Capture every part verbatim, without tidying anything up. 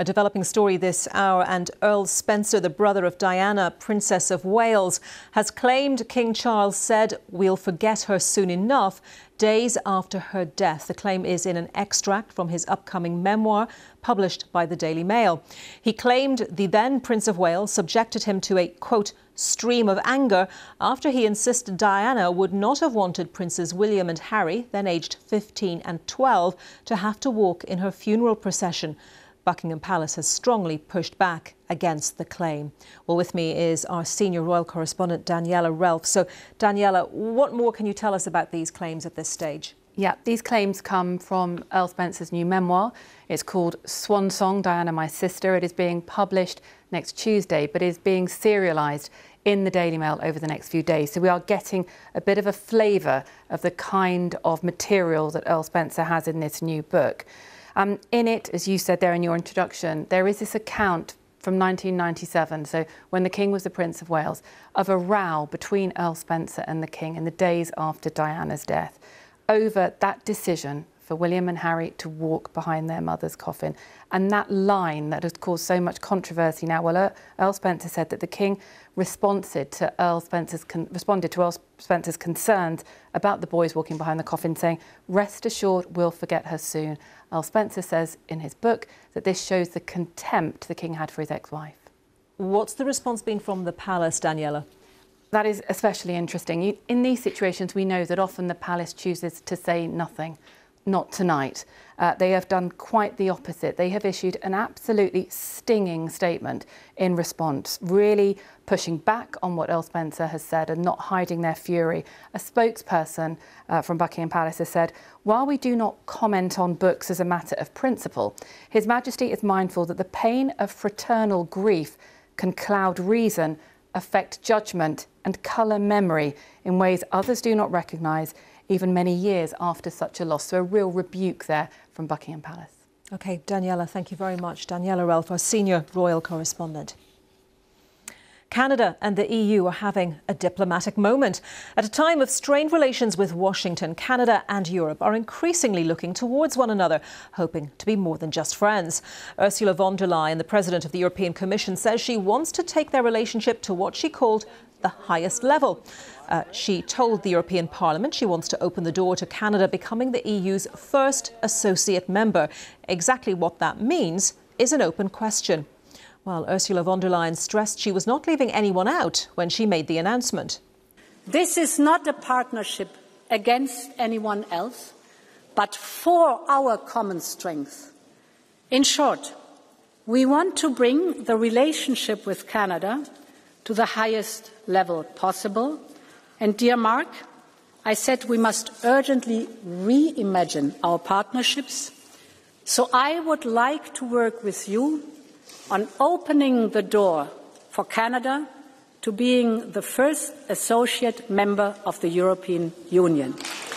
A developing story this hour, and Earl Spencer, the brother of Diana, Princess of Wales, has claimed King Charles said, "We'll forget her soon enough," days after her death. The claim is in an extract from his upcoming memoir published by the Daily Mail. He claimed the then Prince of Wales subjected him to a, quote, stream of anger after he insisted Diana would not have wanted Princes William and Harry, then aged fifteen and twelve, to have to walk in her funeral procession. Buckingham Palace has strongly pushed back against the claim. Well, with me is our senior royal correspondent, Daniela Relf. So, Daniela, what more can you tell us about these claims at this stage? Yeah, these claims come from Earl Spencer's new memoir. It's called Swan Song, Diana, My Sister. It is being published next Tuesday, but is being serialised in the Daily Mail over the next few days. So we are getting a bit of a flavour of the kind of material that Earl Spencer has in this new book. Um, in it, as you said there in your introduction, there is this account from nineteen ninety-seven, so when the King was the Prince of Wales, of a row between Earl Spencer and the King in the days after Diana's death over that decision for William and Harry to walk behind their mother's coffin. And that line that has caused so much controversy now, well, Earl Spencer said that the King responded to Earl Spencer's, con responded to Earl Spencer's concerns about the boys walking behind the coffin, saying, "Rest assured, we'll forget her soon." Earl Spencer says in his book that this shows the contempt the King had for his ex-wife. What's the response been from the palace, Daniela? That is especially interesting. You, in these situations, we know that often the palace chooses to say nothing. Not tonight. Uh, they have done quite the opposite. They have issued an absolutely stinging statement in response, really pushing back on what Earl Spencer has said and not hiding their fury. A spokesperson uh, from Buckingham Palace has said, "While we do not comment on books as a matter of principle, His Majesty is mindful that the pain of fraternal grief can cloud reason, affect judgment and colour memory in ways others do not recognise, even many years after such a loss." So a real rebuke there from Buckingham Palace. OK, Daniela, thank you very much. Daniela Relf, our senior royal correspondent. Canada and the E U are having a diplomatic moment. At a time of strained relations with Washington, Canada and Europe are increasingly looking towards one another, hoping to be more than just friends. Ursula von der Leyen, the President of the European Commission, says she wants to take their relationship to what she called the highest level. Uh, she told the European Parliament she wants to open the door to Canada becoming the E U's first associate member. Exactly what that means is an open question. While Ursula von der Leyen stressed she was not leaving anyone out when she made the announcement. This is not a partnership against anyone else, but for our common strength. In short, we want to bring the relationship with Canada to the highest level possible. And dear Mark, I said we must urgently reimagine our partnerships. So I would like to work with you on opening the door for Canada to being the first associate member of the European Union.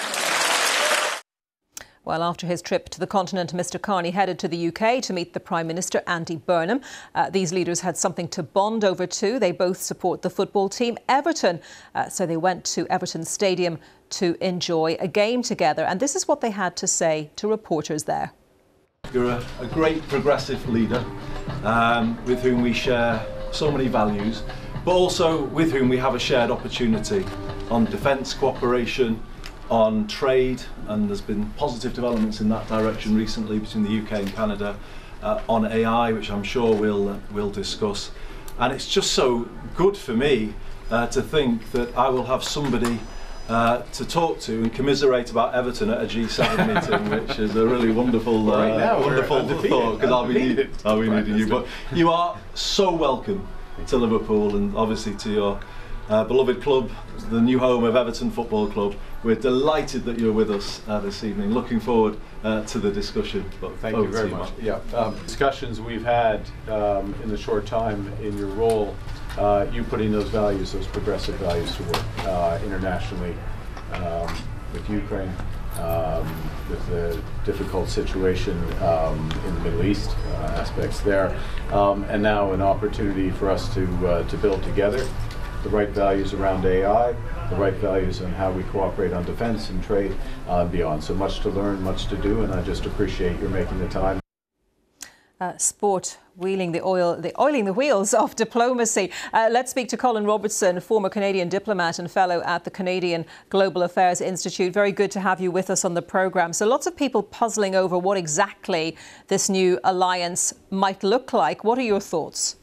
Well, after his trip to the continent, Mr Carney headed to the U K to meet the Prime Minister, Andy Burnham. Uh, these leaders had something to bond over too. They both support the football team, Everton. Uh, so they went to Everton Stadium to enjoy a game together. And this is what they had to say to reporters there. You're a, a great progressive leader um, with whom we share so many values, but also with whom we have a shared opportunity on defence cooperation, on trade, and there's been positive developments in that direction recently between the U K and Canada, uh, on A I, which I'm sure we'll, uh, we'll discuss. And it's just so good for me uh, to think that I will have somebody uh, to talk to and commiserate about Everton at a G seven meeting, which is a really wonderful, uh, right now, wonderful thought, because I'll be, need, I'll be needing you. But you are so welcome to Liverpool and obviously to your Uh, beloved club, the new home of Everton Football Club. We're delighted that you're with us uh, this evening. Looking forward uh, to the discussion. But Thank you very you, much. Yeah, um, discussions we've had um, in the short time in your role, uh, you putting those values, those progressive values to work uh, internationally um, with Ukraine, um, with the difficult situation um, in the Middle East, uh, aspects there, um, and now an opportunity for us to uh, to build together the right values around A I, the right values on how we cooperate on defense and trade uh, and beyond. So much to learn, much to do, and I just appreciate your making the time. Uh, sport wheeling the oil, the oiling the wheels of diplomacy. Uh, let's speak to Colin Robertson, former Canadian diplomat and fellow at the Canadian Global Affairs Institute. Very good to have you with us on the programme. So lots of people puzzling over what exactly this new alliance might look like. What are your thoughts?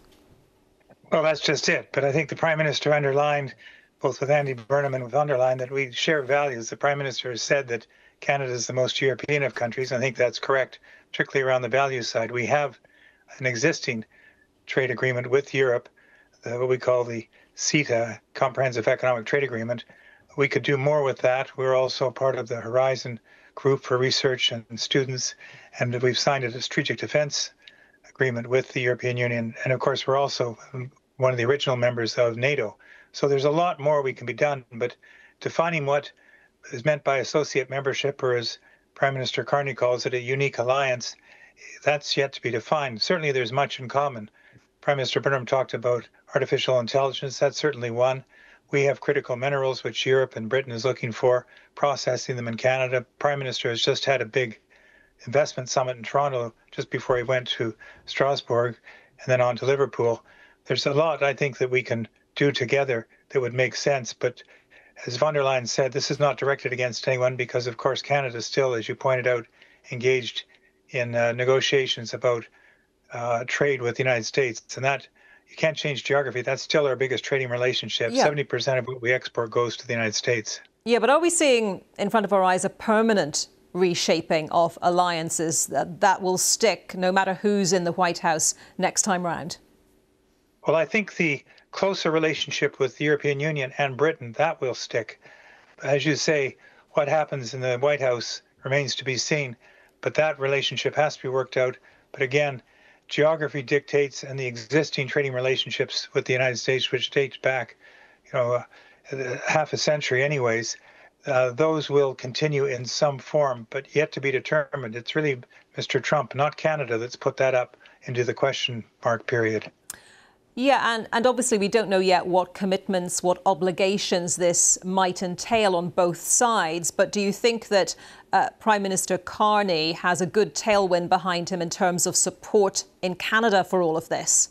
Well, that's just it. But I think the Prime Minister underlined, both with Andy Burnham and with underlined, that we share values. The Prime Minister has said that Canada is the most European of countries. I think that's correct, particularly around the values side. We have an existing trade agreement with Europe, uh, what we call the CETA, Comprehensive Economic Trade Agreement. We could do more with that. We're also part of the Horizon Group for Research and Students, and we've signed a strategic defense agreement with the European Union. And of course, we're also one of the original members of NATO. So there's a lot more we can be done, but defining what is meant by associate membership, or as Prime Minister Carney calls it, a unique alliance, that's yet to be defined. Certainly there's much in common. Prime Minister Burnham talked about artificial intelligence. That's certainly one. We have critical minerals, which Europe and Britain is looking for, processing them in Canada. Prime Minister has just had a big investment summit in Toronto just before he went to Strasbourg and then on to Liverpool. There's a lot, I think, that we can do together that would make sense. But as von der Leyen said, this is not directed against anyone because, of course, Canada is still, as you pointed out, engaged in uh, negotiations about uh, trade with the United States. And that, you can't change geography. That's still our biggest trading relationship. Yeah. seventy percent of what we export goes to the United States. Yeah, but are we seeing in front of our eyes a permanent reshaping of alliances that, that will stick no matter who's in the White House next time round? Well, I think the closer relationship with the European Union and Britain, that will stick. As you say, what happens in the White House remains to be seen, but that relationship has to be worked out. But again, geography dictates, and the existing trading relationships with the United States, which dates back, you know, uh, half a century anyways, uh, those will continue in some form, but yet to be determined. It's really Mister Trump, not Canada, that's put that up into the question mark period. Yeah, and, and obviously we don't know yet what commitments, what obligations this might entail on both sides. But do you think that uh, Prime Minister Carney has a good tailwind behind him in terms of support in Canada for all of this?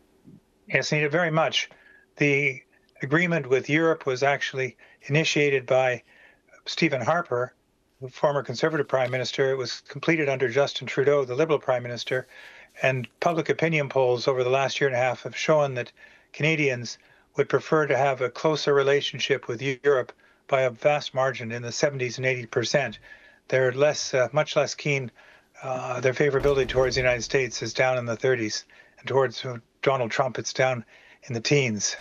Yes, Anita, very much. The agreement with Europe was actually initiated by Stephen Harper, the former Conservative Prime Minister. It was completed under Justin Trudeau, the Liberal Prime Minister. And public opinion polls over the last year and a half have shown that Canadians would prefer to have a closer relationship with Europe by a vast margin, in the seventies and eighty percent. They're less, uh, much less keen. Uh, their favorability towards the United States is down in the thirties, and towards uh, Donald Trump, it's down in the teens.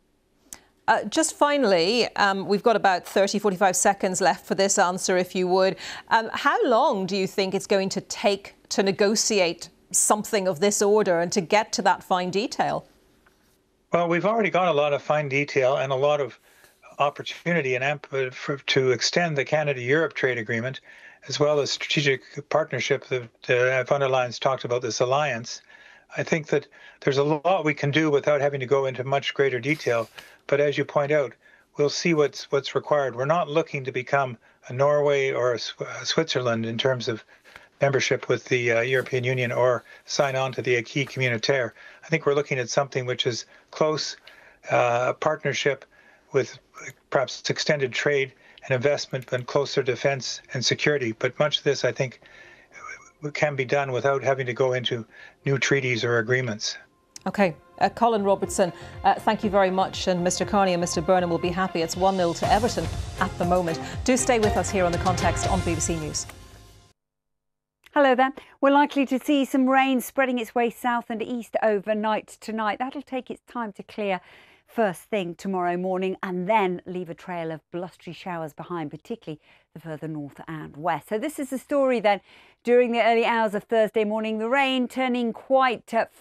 Uh, just finally, um, we've got about thirty, forty-five seconds left for this answer, if you would. Um, how long do you think it's going to take to negotiate something of this order and to get to that fine detail? Well, we've already got a lot of fine detail and a lot of opportunity and amp for, to extend the Canada-Europe trade agreement, as well as strategic partnership that uh, von der Leyen's talked about, this alliance. I think that there's a lot we can do without having to go into much greater detail. But as you point out, we'll see what's what's required. We're not looking to become a Norway or a, a Switzerland in terms of membership with the uh, European Union or sign on to the acquis communautaire. I think we're looking at something which is close uh, partnership with perhaps extended trade and investment and closer defense and security. But much of this, I think, can be done without having to go into new treaties or agreements. OK. Uh, Colin Robertson, uh, thank you very much. And Mister Carney and Mister Burnham will be happy. It's one nil to Everton at the moment. Do stay with us here on The Context on B B C News. Hello there. We're likely to see some rain spreading its way south and east overnight tonight. That'll take its time to clear first thing tomorrow morning and then leave a trail of blustery showers behind, particularly the further north and west. So this is the story then. During the early hours of Thursday morning, the rain turning quite uh,